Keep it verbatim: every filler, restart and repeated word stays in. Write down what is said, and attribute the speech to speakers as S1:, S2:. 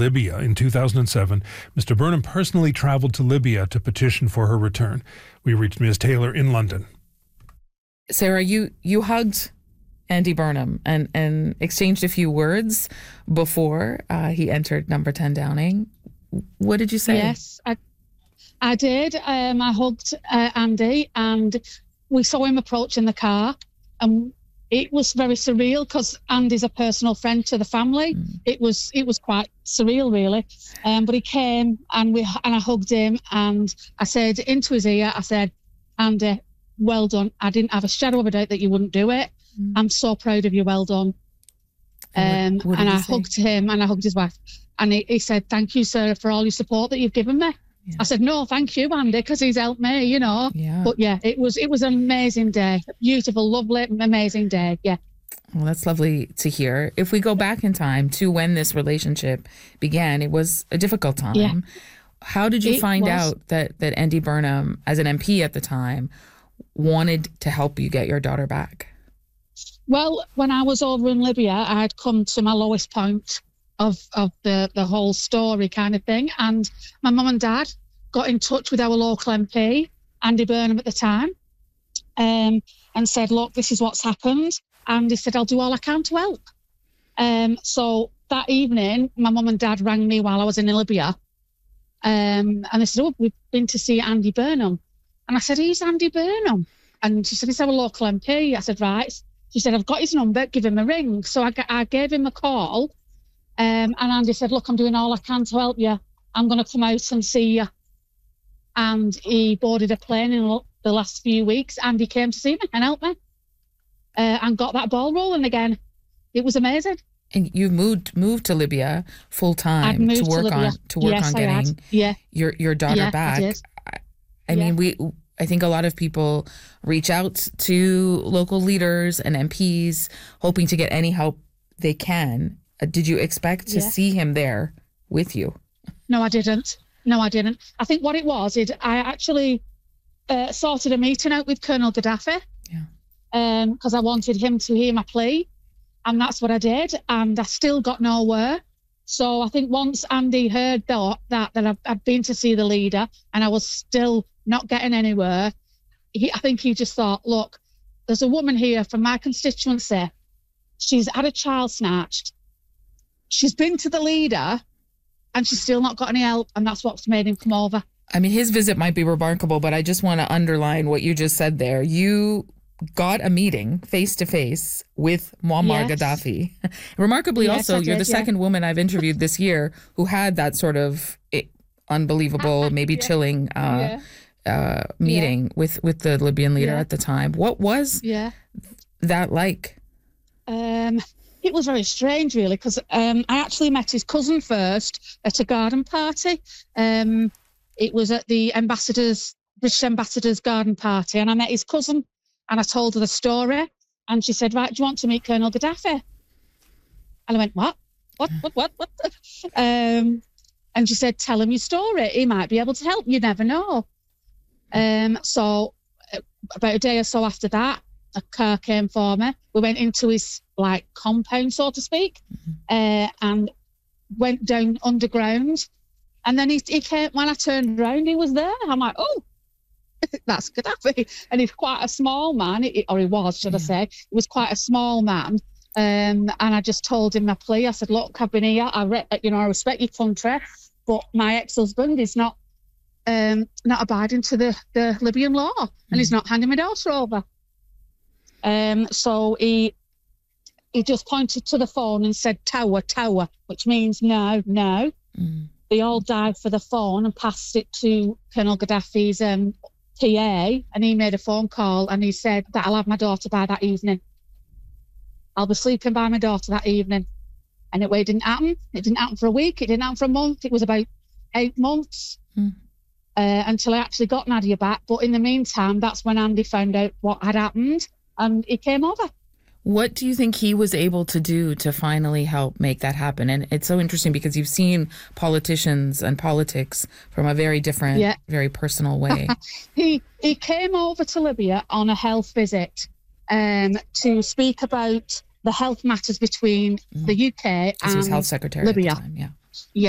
S1: Libya in two thousand seven, Mister Burnham personally travelled to Libya to petition for her return. We reached Miz Taylor in London.
S2: Sarah, you, you hugged Andy Burnham and, and exchanged a few words before uh, he entered number ten Downing. What did you say?
S3: Yes, I, I did. Um, I hugged uh, Andy, and we saw him approach in the car, and it was very surreal because Andy's a personal friend to the family. Mm. It was it was quite surreal, really. Um, but he came, and we and I hugged him, and I said into his ear, I said, "Andy, well done. I didn't have a shadow of a doubt that you wouldn't do it. Mm. I'm so proud of you. Well done." Um, what, what and I say? hugged him, and I hugged his wife, and he, he said, "Thank you, sir, for all your support that you've given me." Yeah. I said, "No, thank you, Andy, because he's helped me, you know."
S2: Yeah.
S3: But yeah, it was it was an amazing day, beautiful, lovely, amazing day. Yeah.
S2: Well, that's lovely to hear. If we go back in time to when this relationship began, it was a difficult time. Yeah. How did you it find was. out that that Andy Burnham, as an M P at the time, wanted to help you get your daughter back?
S3: Well, when I was over in Libya, I had come to my lowest point of of the, the whole story kind of thing. And my mum and dad got in touch with our local M P, Andy Burnham at the time, um, and said, "Look, this is what's happened." And he said, "I'll do all I can to help." Um, so that evening, my mum and dad rang me while I was in Libya. Um, and they said, "Oh, we've been to see Andy Burnham." And I said, "Who's Andy Burnham?" And she said, "He's our local M P." I said, "Right." She said, "I've got his number, give him a ring." So I, I gave him a call, um, and Andy said, "Look, I'm doing all I can to help you. I'm going to come out and see you." And he boarded a plane in the last few weeks, and he came to see me and help me, uh, and got that ball rolling again. It was amazing.
S2: And you've moved moved to Libya full time to work
S3: to
S2: on to work
S3: yes,
S2: on getting
S3: yeah.
S2: your your daughter
S3: yeah,
S2: back.
S3: I, did.
S2: I, I
S3: yeah.
S2: mean, we. I think a lot of people reach out to local leaders and M Ps hoping to get any help they can. Uh, did you expect to
S3: yeah.
S2: see him there with you?
S3: No, I didn't. No, I didn't. I think what it was, it, I actually uh, sorted a meeting out with Colonel Gaddafi
S2: yeah.
S3: because um, I wanted him to hear my plea, and that's what I did, and I still got nowhere. So I think once Andy heard that, that, that I'd been to see the leader and I was still not getting anywhere, he, I think he just thought, look, there's a woman here from my constituency. She's had a child snatched. She's been to the leader and she's still not got any help. And that's what's made him come over.
S2: I mean, his visit might be remarkable, but I just want to underline what you just said there. You got a meeting face to face with Muammar yes. Gaddafi. Remarkably, yes, also, I you're did, the yeah. second woman I've interviewed this year who had that sort of it, unbelievable, maybe yeah. chilling uh, yeah. uh, meeting yeah. with, with the Libyan leader yeah. at the time. What was
S3: yeah.
S2: that like?
S3: Um, it was very strange, really, because um, I actually met his cousin first at a garden party. Um, it was at the ambassador's, British ambassador's garden party, and I met his cousin. And I told her the story, and she said, "Right, do you want to meet Colonel Gaddafi?" And I went, "What? What? What? What? What?" um, and she said, "Tell him your story. He might be able to help. You never know." Um, so about a day or so after that, a car came for me. We went into his like compound, so to speak, mm-hmm. uh, and went down underground. And then he, he came. When I turned around, he was there. I'm like, "Oh, that's Gaddafi." And he's quite a small man, or he was, should yeah. I say. He was quite a small man. Um, and I just told him my plea. I said, "Look, I've been here. I, re- you know, I respect your country, but my ex-husband is not um, not abiding to the, the Libyan law, mm. and he's not handing my daughter over." Um, so he he just pointed to the phone and said, "Tower, tower," which means no, no. Mm. They all dived for the phone and passed it to Colonel Gaddafi's um, P A, and he made a phone call and he said that I'll have my daughter by that evening. I'll be sleeping by my daughter that evening. And it, well, it didn't happen. It didn't happen for a week. It didn't happen for a month. It was about eight months mm. uh, until I actually got Nadia back. But in the meantime, that's when Andy found out what had happened and he came over.
S2: What do you think he was able to do to finally help make that happen? And it's so interesting because you've seen politicians and politics from a very different, yeah. very personal way.
S3: he he came over to Libya on a health visit um, to speak about the health matters between mm. the U K and
S2: He was health secretary
S3: Libya.
S2: at the time, yeah.
S3: Yeah.